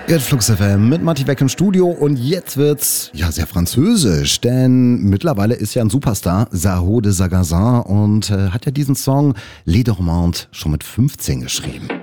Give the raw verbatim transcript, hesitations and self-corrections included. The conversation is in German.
Ihr hört Flux F M mit Matti Beck im Studio und jetzt wird's ja sehr französisch, denn mittlerweile ist ja ein Superstar, Saho de Sagazin, und äh, hat ja diesen Song Les Dormantes schon mit fünfzehn geschrieben.